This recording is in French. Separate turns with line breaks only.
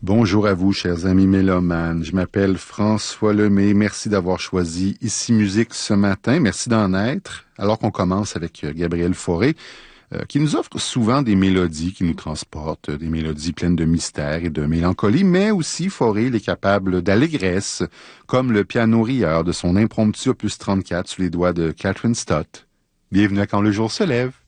Bonjour à vous, chers amis mélomanes. Je m'appelle François Lemay. Merci d'avoir choisi Ici Musique ce matin. Merci d'en être. Alors qu'on commence avec Gabriel Fauré, qui nous offre souvent des mélodies qui nous transportent, des mélodies pleines de mystère et de mélancolie, mais aussi Fauré, il est capable d'allégresse, comme le piano rieur de son impromptu opus 34 sous les doigts de Catherine Stott. Bienvenue à Quand le jour se lève.